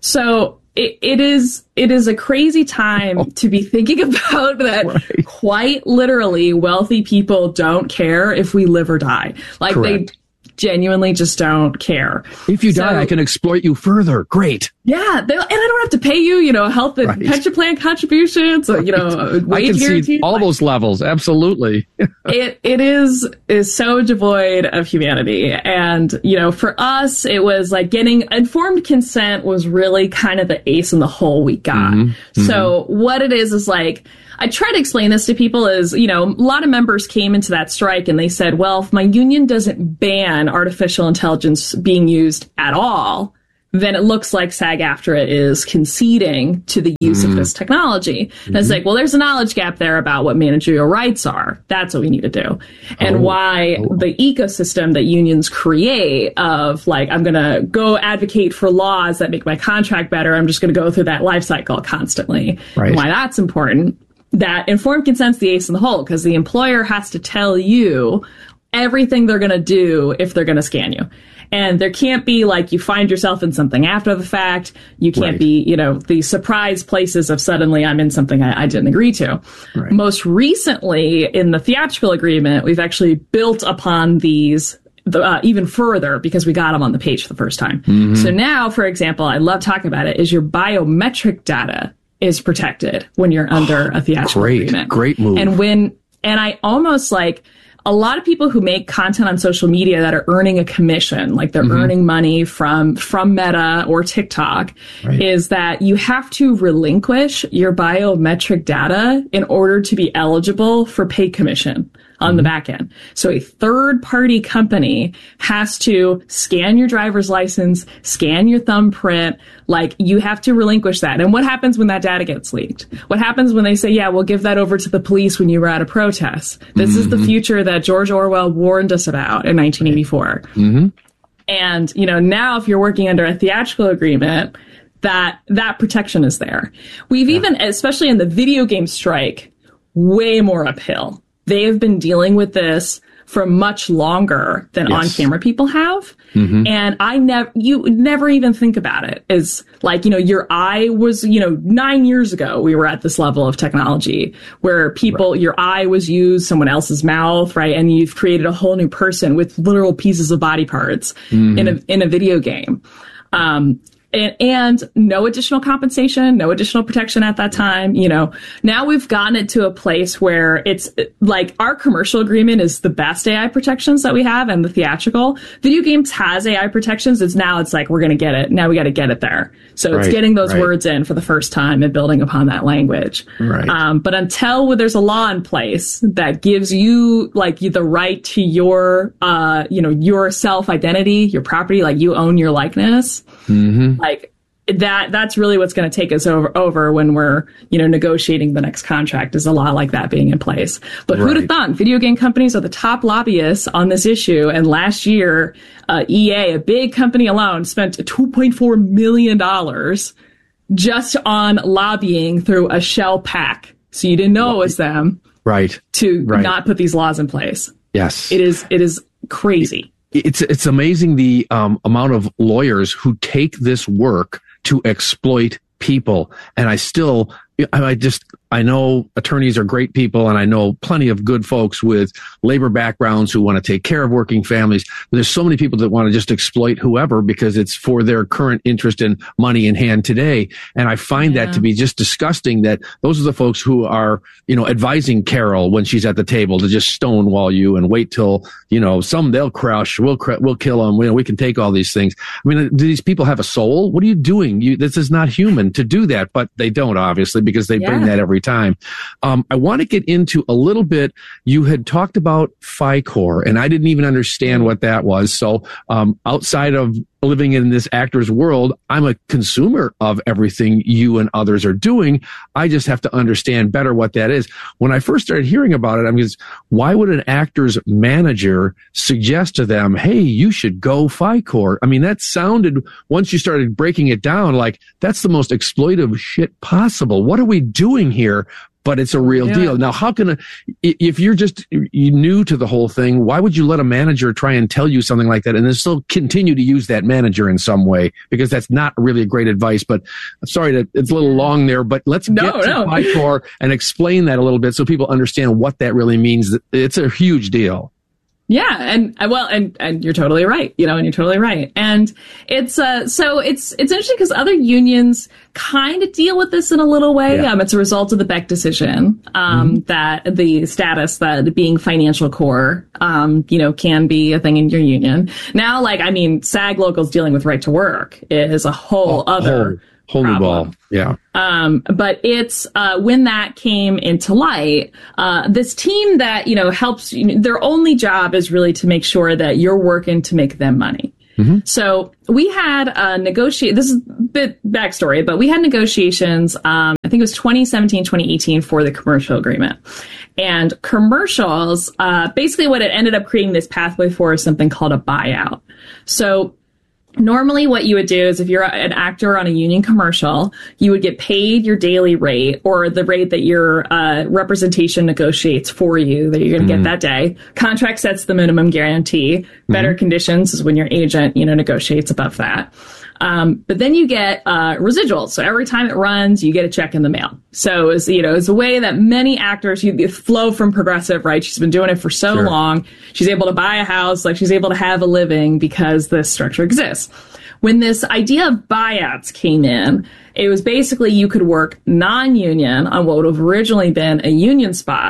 So it, it is, it is a crazy time to be thinking about that. Right. Quite literally, wealthy people don't care if we live or die. Like Correct. they genuinely just don't care. If you die, So- I can exploit you further. Great. Yeah, they, and I don't have to pay you, you know, health and Right. pension plan contributions, or, you know, I wage can see guarantee. all those levels. Absolutely. It it is is so devoid of humanity, and you know, for us, it was like getting informed consent was really kind of the ace in the hole we got. Mhm. So what it is is like. I try to explain this to people is, you know, a lot of members came into that strike and they said, well, if my union doesn't ban artificial intelligence being used at all, then it looks like SAG-AFTRA is conceding to the use Mm. of this technology. And it's Mhm. like, well, there's a knowledge gap there about what managerial rights are. That's what we need to do. And Oh. why the ecosystem that unions create of like, I'm going to go advocate for laws that make my contract better. I'm just going to go through that life cycle constantly. Right. And why that's important. That informed consent's the ace in the hole because the employer has to tell you everything they're going to do if they're going to scan you. And there can't be like you find yourself in something after the fact. You can't Right. be, you know, the surprise places of suddenly I'm in something I, I didn't agree to. Right. Most recently in the theatrical agreement, we've actually built upon these uh, even further because we got them on the page for the first time. Mhm. So now, for example, I love talking about it, is your biometric data is protected when you're under a theatrical Great. agreement. Great move. And when, and I almost like, a lot of people who make content on social media that are earning a commission, like they're mm-hmm. earning money from, from Meta or TikTok, right. is that you have to relinquish your biometric data in order to be eligible for paid commission on mm-hmm. the back end. So a third party company has to scan your driver's license, scan your thumbprint, like you have to relinquish that. And what happens when that data gets leaked? What happens when they say, yeah, we'll give that over to the police when you were at a protest? This mm-hmm. is the future that George Orwell warned us about in nineteen eighty-four. Mm-hmm. And, you know, now if you're working under a theatrical agreement, that, that protection is there. We've yeah. even, especially in the video game strike, way more uphill. They have been dealing with this for much longer than yes. on-camera people have. Mm-hmm. And I never, you never even think about it as like, you know, your eye was, you know, nine years ago, we were at this level of technology where people, right. your eye was used, someone else's mouth, right? And you've created a whole new person with literal pieces of body parts mm-hmm. in a, in a video game. Um, And, and no additional compensation, no additional protection at that time. You know, now we've gotten it to a place where it's like our commercial agreement is the best A I protections that we have, and the theatrical video games has A I protections. It's now it's like, we're going to get it. Now we got to get it there. So right, it's getting those right. words in for the first time and building upon that language. Right. Um, but until there's a law in place that gives you like the right to your, uh, you know, your self identity, your property, like you own your likeness. Mm-hmm. Like that, that's really what's going to take us over, over when we're, you know, negotiating the next contract is a law like that being in place. But right. who'd have thought video game companies are the top lobbyists on this issue? And last year, uh, E A, a big company alone, spent two point four million dollars just on lobbying through a shell pack. So you didn't know right. it was them. Right. To right. not put these laws in place. Yes. It is, it is crazy. It's it's amazing the um, amount of lawyers who take this work to exploit people, and I still I just I know attorneys are great people, and I know plenty of good folks with labor backgrounds who want to take care of working families. But there's so many people that want to just exploit whoever because it's for their current interest and money in hand today. And I find yeah. that to be just disgusting that those are the folks who are, you know, advising Carol when she's at the table to just stonewall you and wait till, you know, some they'll crush, we'll cr- we'll kill them, you know, we can take all these things. I mean, do these people have a soul? What are you doing? You, this is not human to do that, but they don't, obviously, because they yeah. bring that every time. Um, I want to get into a little bit. You had talked about FICOR, and I didn't even understand what that was. So um, outside of living in this actor's world, I'm a consumer of everything you and others are doing. I just have to understand better what that is. When I first started hearing about it, I mean, why would an actor's manager suggest to them, hey, you should go FICOR? I mean, that sounded, once you started breaking it down, like that's the most exploitive shit possible. What are we doing here? But it's a real yeah. deal. Now, how can a, if you're just new to the whole thing, why would you let a manager try and tell you something like that and then still continue to use that manager in some way? Because that's not really a great advice. But I'm sorry that it's a little long there, but let's no, get to no. FICOR and explain that a little bit so people understand what that really means. It's a huge deal. Yeah. And well, and, and you're totally right, you know, and you're totally right. And it's, uh, so it's, it's interesting because other unions kind of deal with this in a little way. Yeah. Um, it's a result of the Beck decision, um, mm-hmm. that the status that being financial core, um, you know, can be a thing in your union. Now, like, I mean, SAG locals dealing with right to work is a whole oh, other oh. Whole new ball. Yeah. Um, but it's, uh, when that came into light, uh, this team that, you know, helps, you know, their only job is really to make sure that you're working to make them money. Mm-hmm. So we had a negotiate, this is a bit backstory, but we had negotiations, um, I think it was twenty seventeen, twenty eighteen for the commercial agreement. And commercials, uh, basically what it ended up creating this pathway for is something called a buyout. So normally what you would do is if you're an actor on a union commercial, you would get paid your daily rate or the rate that your uh, representation negotiates for you that you're going to mm-hmm. get that day. Contract sets the minimum guarantee. Better mm-hmm. conditions is when your agent, you know, negotiates above that. Um, but then you get uh, residuals. So every time it runs, you get a check in the mail. So it's, you know, it's a way that many actors, you flow from Progressive, right? She's been doing it for so sure. long. She's able to buy a house, like she's able to have a living because this structure exists. When this idea of buyouts came in, it was basically you could work non-union on what would have originally been a union spot.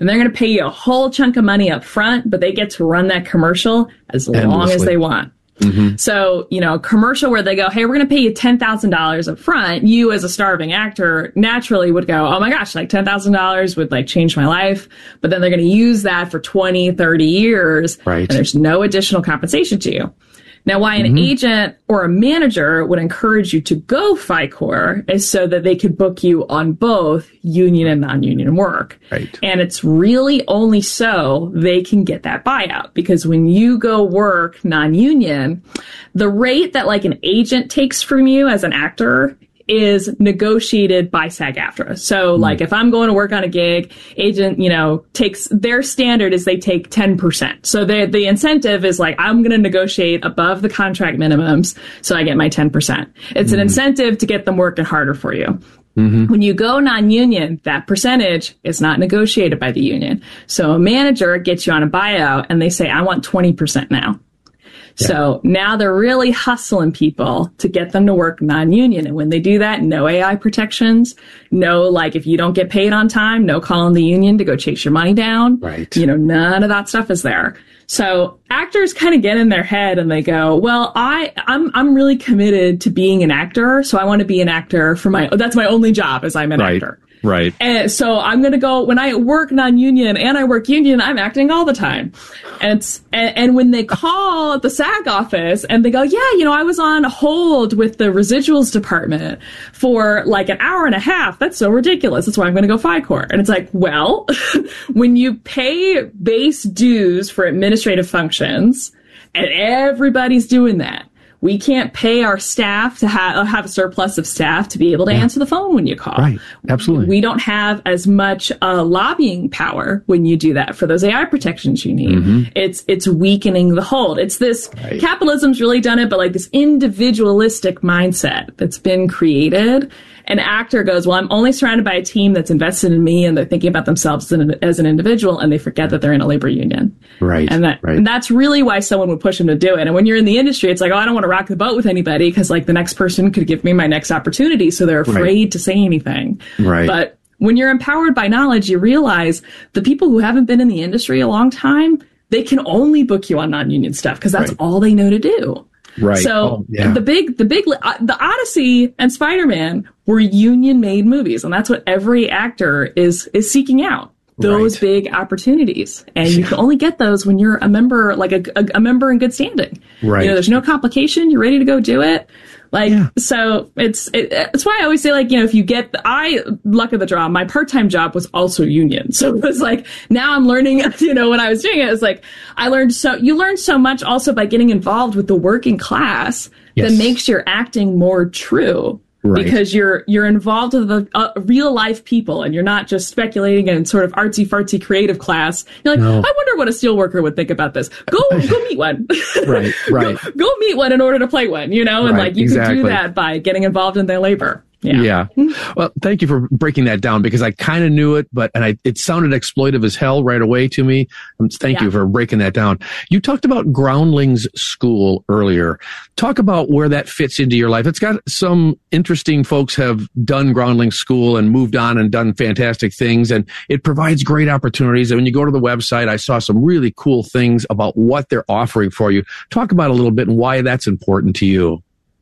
and they're going to pay you a whole chunk of money up front, but they get to run that commercial as long Endlessly. as they want. Mm-hmm. So, you know, a commercial where they go, hey, we're going to pay you ten thousand dollars up front. You as a starving actor naturally would go, oh my gosh, like ten thousand dollars would like change my life. But then they're going to use that for twenty, thirty years. Right. And there's no additional compensation to you. Now, why an Mm-hmm. agent or a manager would encourage you to go FICOR is so that they could book you on both union and non-union work. Right. And it's really only so they can get that buyout, because when you go work non-union, the rate that like an agent takes from you as an actor is negotiated by SAG-AFTRA. So like if I'm going to work on a gig, agent, you know, takes their standard is they take ten percent. So the the incentive is like, I'm going to negotiate above the contract minimums so I get my ten percent. It's an incentive to get them working harder for you. Mm-hmm. When you go non-union, that percentage is not negotiated by the union. So a manager gets you on a buyout and they say, I want twenty percent now. Yeah. So now they're really hustling people to get them to work non-union. And when they do that, no A I protections, no, like if you don't get paid on time, no calling the union to go chase your money down. Right. You know, none of that stuff is there. So actors kind of get in their head and they go, well, I, I'm, I'm really committed to being an actor. So I want to be an actor for my, that's my only job is I'm an right. actor. Right. And so I'm going to go, when I work non-union and I work union, I'm acting all the time. And, it's, and, and when they call the SAG office and they go, yeah, you know, I was on hold with the residuals department for like an hour and a half. That's so ridiculous. That's why I'm going to go FICOR. And it's like, well, when you pay base dues for administrative functions and everybody's doing that, we can't pay our staff to ha- have a surplus of staff to be able to yeah. answer the phone when you call. Right. Absolutely. We don't have as much uh, lobbying power when you do that for those A I protections you need. Mm-hmm. It's it's weakening the hold. It's this right. capitalism's really done it, but like this individualistic mindset that's been created. An actor goes, well, I'm only surrounded by a team that's invested in me and they're thinking about themselves as an, as an individual, and they forget that they're in a labor union. Right. And that right. and that's really why someone would push them to do it. And when you're in the industry, it's like, oh, I don't want to rock the boat with anybody because like the next person could give me my next opportunity. So they're afraid right. to say anything. Right. But when you're empowered by knowledge, you realize the people who haven't been in the industry a long time, they can only book you on non-union stuff because that's right. all they know to do. Right. So oh, yeah. the big, the big, uh, the Odyssey and Spider-Man were union-made movies, and that's what every actor is is seeking out. Those right. big opportunities, and yeah. you can only get those when you're a member, like a, a, a member in good standing. Right. You know, there's no complication. You're ready to go do it. Like, yeah. so it's, it, it's why I always say, like, you know, if you get, the, I, luck of the draw, my part-time job was also union. So it was like, now I'm learning, you know, when I was doing it, it was like, I learned so, you learn so much also by getting involved with the working class yes. that makes your acting more true. Right. Because you're you're involved with the uh, real life people, and you're not just speculating in sort of artsy fartsy creative class. You're like, no. I wonder what a steelworker would think about this. Go go meet one. Right, right. go, go meet one in order to play one. You know, and right, like you exactly. can do that by getting involved in their labor. Yeah. yeah. Well, thank you for breaking that down because I kind of knew it, but and I it sounded exploitive as hell right away to me. Um, thank yeah. you for breaking that down. You talked about Groundlings School earlier. Talk about where that fits into your life. It's got some interesting folks have done Groundlings School and moved on and done fantastic things, and it provides great opportunities. And when you go to the website, I saw some really cool things about what they're offering for you. Talk about it a little bit and why that's important to you.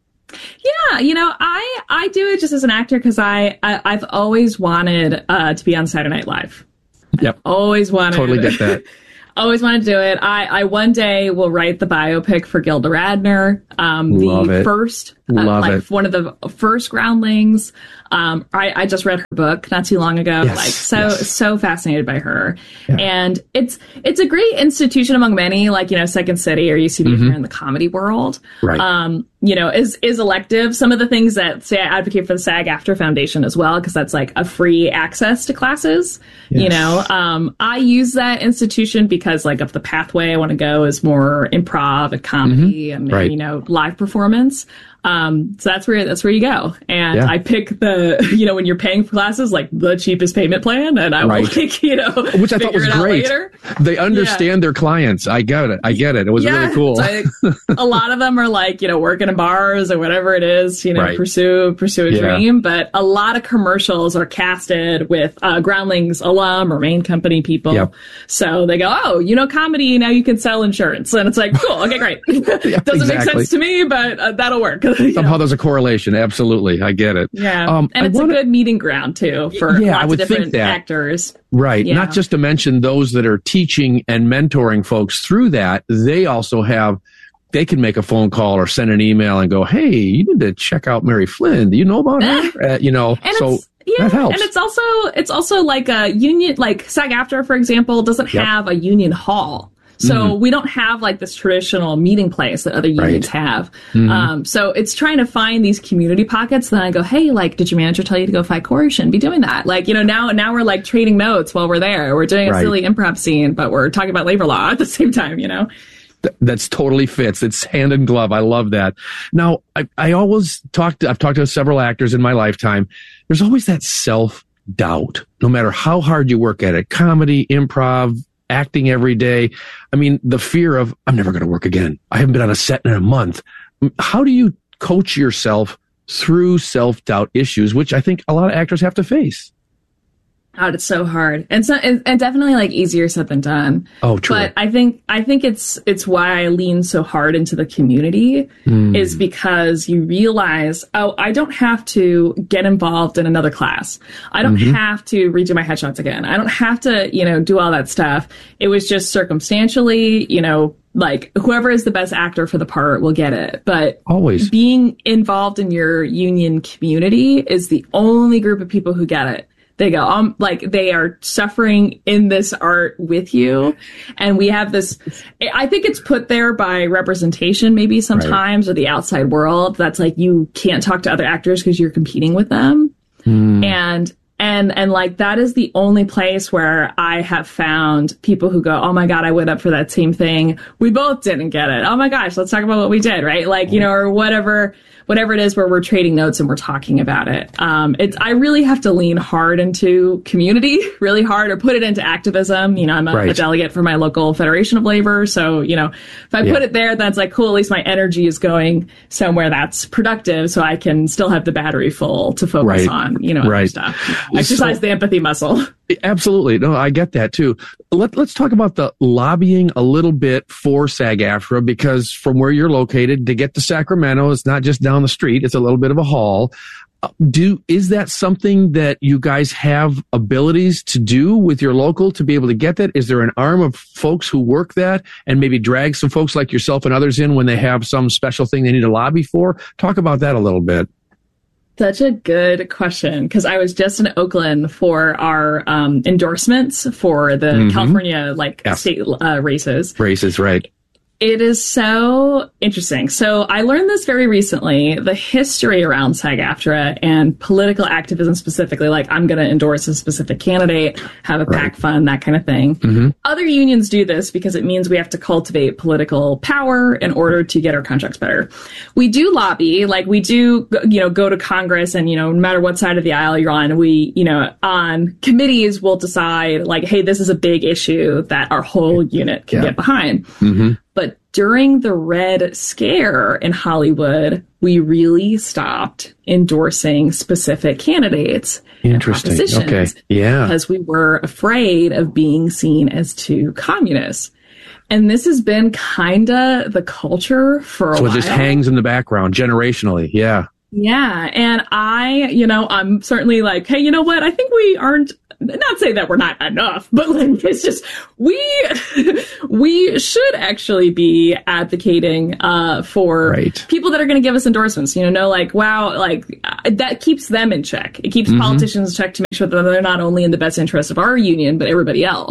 Yeah, you know, I, I do it just as an actor because I, I, I've always wanted uh, to be on Saturday Night Live. Yep. I've always wanted. Totally get that. Always wanted to do it. I, I one day will write the biopic for Gilda Radner. Um, Love the it. first, uh, Love like it. one of the first Groundlings. Um, I, I just read her book not too long ago. Yes, like so, yes. so fascinated by her. Yeah. And it's, it's a great institution among many, like, you know, Second City or U C B mm-hmm. here in the comedy world. Right. Um, you know, is, is elective. Some of the things that say I advocate for the SAG-AFTRA Foundation as well, because that's like a free access to classes. Yes. You know, um, I use that institution because like of the pathway I want to go is more improv and comedy mm-hmm. and, right. you know, live performance. Um, so that's where that's where you go. And Yeah. I pick the, you know, when you're paying for classes, like the cheapest payment plan, and I Right. will like, you know, Which I thought was figure it out great. later. They understand their clients. I get it. I get it. It was Yeah, really cool. so I- a lot of them are like, you know, working in bars or whatever it is, you know, Right. pursue pursue a Yeah. dream. But a lot of commercials are casted with uh, Groundlings alum or main company people. Yep. So they go, oh, you know, comedy, now you can sell insurance. And it's like, cool, okay, great. Doesn't make exactly. sense to me, but uh, that'll work. You Somehow know? there's a correlation. Absolutely. I get it. Yeah. Um, and I it's wanna- a good meeting ground, too, for Yeah, I lots would of think different that. actors. Right. Yeah. Not just to mention those that are teaching and mentoring folks through that, they also have, they can make a phone call or send an email and go, hey, you need to check out Mary Flynn. Do you know about her? Uh, you know, And so it's, yeah, that helps. and it's also it's also like a union, like SAG-AFTRA, for example, doesn't Yep. have a union hall. So Mhm. we don't have like this traditional meeting place that other unions Right. have. Mhm. Um, so it's trying to find these community pockets. Then I go, hey, like, did your manager tell you to go fight Corey? You shouldn't be doing that. Like, you know, now now we're like trading notes while we're there. We're doing a Right. silly improv scene, but we're talking about labor law at the same time. You know. Th- that's totally fits. It's hand in glove. I love that. Now, I, I always talk to, I've talked to several actors in my lifetime. There's always that self doubt, no matter how hard you work at it, comedy, improv, acting every day. I mean, the fear of, I'm never going to work again. I haven't been on a set in a month. How do you coach yourself through self doubt issues, which I think a lot of actors have to face? God, it's so hard, and so and, and definitely like easier said than done. Oh, true. But I think I think it's it's why I lean so hard into the community Mm. is because you realize, oh, I don't have to get involved in another class. I don't Mhm. have to redo my headshots again. I don't have to, you know, do all that stuff. It was just circumstantially, you know, like whoever is the best actor for the part will get it. But always being involved in your union community is the only group of people who get it. They go, um, like they are suffering in this art with you. And we have this, I think it's put there by representation, maybe sometimes, or the outside world. That's like, you can't talk to other actors because you're competing with them. Mm. And, and, and like, that is the only place where I have found people who go, oh my God, I went up for that same thing. We both didn't get it. Oh my gosh, let's talk about what we did, right? Like, you know, or whatever. Whatever it is where we're trading notes and we're talking about it. Um, it's, I really have to lean hard into community, really hard, or put it into activism. You know, I'm a, Right. a delegate for my local Federation of Labor. So, you know, if I Yeah. put it there, that's like, cool, at least my energy is going somewhere that's productive so I can still have the battery full to focus Right. on, you know, other Right. stuff. Exercise the empathy muscle. Absolutely. No, I get that too. Let, let's talk about the lobbying a little bit for SAG-AFTRA, because from where you're located to get to Sacramento, it's not just down the street. It's a little bit of a haul. Uh, Do, is that something that you guys have abilities to do with your local to be able to get that? Is there an arm of folks who work that and maybe drag some folks like yourself and others in when they have some special thing they need to lobby for? Talk about that a little bit. Such a good question, because I was just in Oakland for our um, endorsements for the Mhm. California like Yes. state uh, races. Races, right. It is so interesting. So I learned this very recently, the history around SAG-AFTRA and political activism specifically, like I'm going to endorse a specific candidate, have a PAC fund, that kind of thing. Mm-hmm. Other unions do this because it means we have to cultivate political power in order to get our contracts better. We do lobby, like we do, you know, go to Congress and, you know, no matter what side of the aisle you're on, we, you know, on committees will decide like, hey, this is a big issue that our whole unit can Yeah. get behind. Mm-hmm. But during the Red Scare in Hollywood, we really stopped endorsing specific candidates. and Interesting. propositions Okay. Yeah. Because we were afraid of being seen as too communist. And this has been kinda the culture for a So while. it just hangs in the background generationally. Yeah. Yeah. And I, you know, I'm certainly like, hey, you know what? I think we aren't, not say that we're not enough, but like, it's just, we, we should actually be advocating, uh, for Right. people that are going to give us endorsements, you know, know like, wow, like uh, that keeps them in check. It keeps Mhm. politicians in check to make sure that they're not only in the best interest of our union, but everybody else.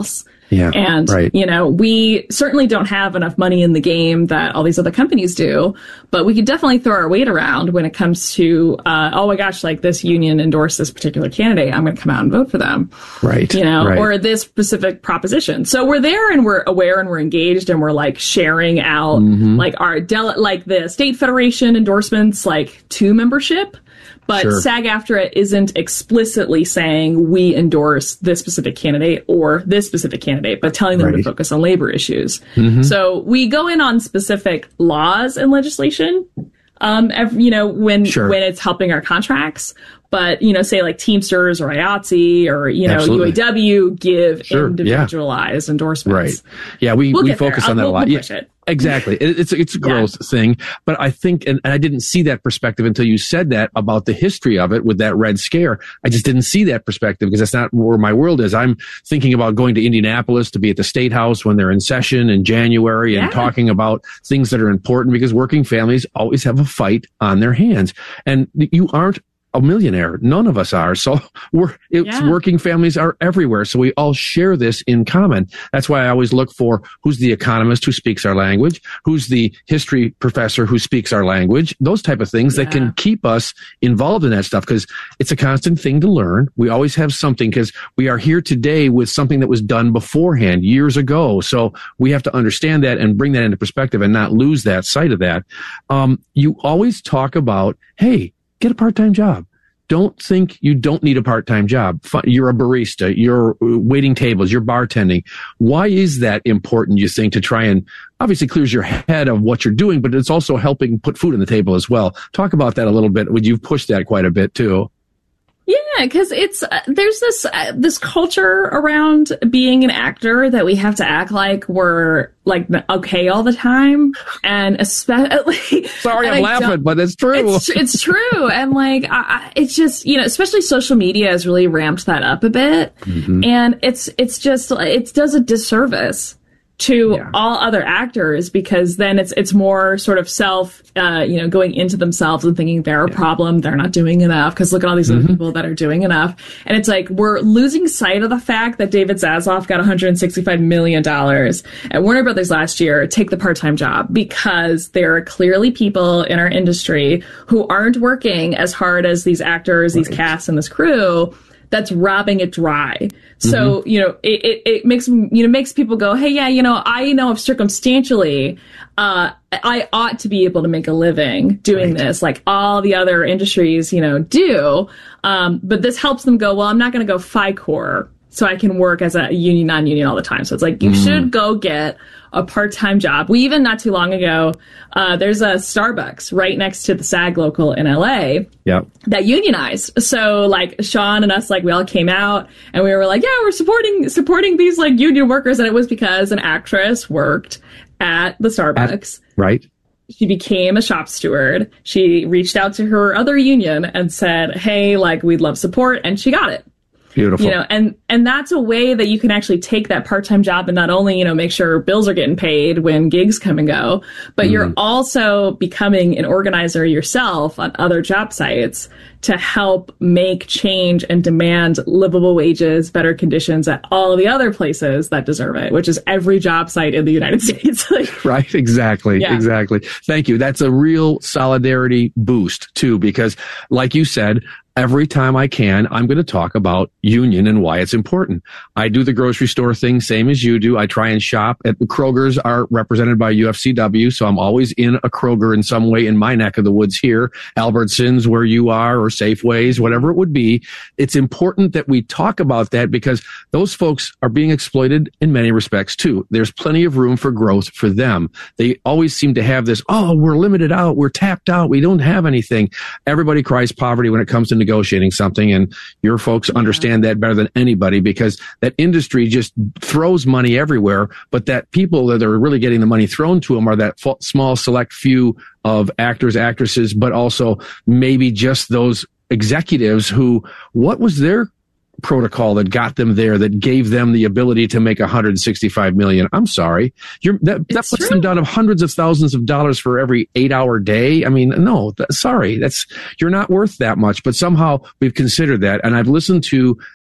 Yeah, and, right. you know, we certainly don't have enough money in the game that all these other companies do, but we could definitely throw our weight around when it comes to, uh, oh my gosh, like this union endorsed this particular candidate, I'm going to come out and vote for them. Right. You know, right. or this specific proposition. So we're there and we're aware and we're engaged and we're like sharing out Mm-hmm. like our, dele- like the state federation endorsements, like to membership. But Sure. SAG-AFTRA isn't explicitly saying we endorse this specific candidate or this specific candidate, but telling them Right. to focus on labor issues. Mhm. So we go in on specific laws and legislation, um, every, you know, when Sure. when it's helping our contracts. But, you know, say like Teamsters or I A T S E or, you know, Absolutely. U A W give Sure, yeah. individualized endorsements. Right. Yeah, we, We'll we get there. focus I'll- on that we'll- a lot. we'll Yeah, push it. exactly. It, it's it's a growth thing, but I think, and, and I didn't see that perspective until you said that about the history of it with that Red Scare. I just didn't see that perspective because that's not where my world is. I'm thinking about going to Indianapolis to be at the State House when they're in session in January and Yeah. talking about things that are important because working families always have a fight on their hands, and you aren't a millionaire. None of us are. So we're, it's Yeah. working families are everywhere. So we all share this in common. That's why I always look for who's the economist who speaks our language, who's the history professor who speaks our language, those type of things that can keep us involved in that stuff. Cause it's a constant thing to learn. We always have something because we are here today with something that was done beforehand years ago. So we have to understand that and bring that into perspective and not lose that sight of that. Um, you always talk about, hey, get a part-time job. Don't think you don't need a part-time job. Fi- You're a barista. You're waiting tables. You're bartending. Why is that important, you think, to try and obviously clears your head of what you're doing, but it's also helping put food on the table as well. Talk about that a little bit. Would you push that quite a bit too? Yeah, because it's uh, there's this uh, this culture around being an actor that we have to act like we're like okay all the time, and especially sorry and I'm I laughing, don't- but it's true. It's, tr- it's true, and like I, I- it's just you know, especially social media has really ramped that up a bit, Mhm. and it's it's just it does a disservice to all other actors because then it's it's more sort of self, uh, you know, going into themselves and thinking they're a problem, they're not doing enough because look at all these other Mhm. people that are doing enough. And it's like we're losing sight of the fact that David Zaslav got one hundred sixty-five million dollars at Warner Brothers last year, take the part-time job, because there are clearly people in our industry who aren't working as hard as these actors, these casts, and this crew that's robbing it dry. So, you know, it, it, it makes, you know, makes people go, hey, yeah, you know, I know if circumstantially, uh, I ought to be able to make a living doing this, like all the other industries, you know, do. Um, but this helps them go, well, I'm not going to go FICOR, so I can work as a union, non-union all the time. So it's like, you Mm. should go get a part-time job. We even not too long ago, uh, there's a Starbucks right next to the SAG local in L A Yep. that unionized. So like Sean and us, like we all came out and we were like, yeah, we're supporting, supporting these like union workers. And it was because an actress worked at the Starbucks. Right. She became a shop steward. She reached out to her other union and said, hey, like we'd love support. And she got it. Beautiful. You know, and, and that's a way that you can actually take that part-time job and not only, you know, make sure bills are getting paid when gigs come and go, but Mm. you're also becoming an organizer yourself on other job sites to help make change and demand livable wages, better conditions at all of the other places that deserve it, which is every job site in the United States. Like, Right. Exactly. Yeah. Exactly. Thank you. That's a real solidarity boost too, because like you said, every time I can, I'm going to talk about union and why it's important. I do the grocery store thing, same as you do. I try and shop at the Kroger's are represented by U F C W. So I'm always in a Kroger in some way in my neck of the woods here, Albertsons where you are, or Safeways, whatever it would be. It's important that we talk about that because those folks are being exploited in many respects too. There's plenty of room for growth for them. They always seem to have this, oh, we're limited out. We're tapped out. We don't have anything. Everybody cries poverty when it comes to negotiating something. And your folks understand that better than anybody because that industry just throws money everywhere. But that people that are really getting the money thrown to them are that f- small select few of actors, actresses, but also maybe just those executives who, what was their protocol that got them there, that gave them the ability to make one hundred sixty-five million. I'm sorry. You're, that that puts them down of hundreds of thousands of dollars for every eight hour day. I mean, no, that, sorry. That's, you're not worth that much, but somehow we've considered that. And I've listened to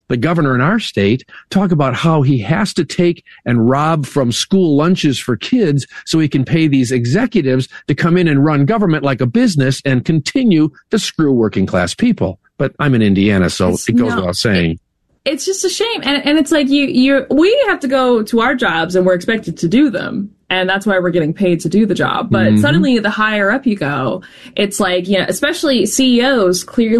the governor in our state, talk about how he has to take and rob from school lunches for kids so he can pay these executives to come in and run government like a business and continue to screw working class people. But I'm in Indiana, so It's it goes no- without saying. It's just a shame. And, and it's like you, you, we have to go to our jobs and we're expected to do them. And that's why we're getting paid to do the job. But Mhm. suddenly the higher up you go, it's like, you know, especially C E Os clearly